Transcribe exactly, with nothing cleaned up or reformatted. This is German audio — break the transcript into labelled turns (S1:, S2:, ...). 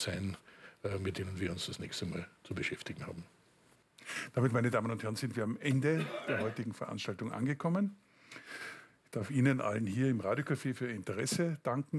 S1: sein, mit denen wir uns das nächste Mal zu beschäftigen haben.
S2: Damit, meine Damen und Herren, sind wir am Ende der heutigen Veranstaltung angekommen. Ich darf Ihnen allen hier im Radiocafé für Ihr Interesse danken.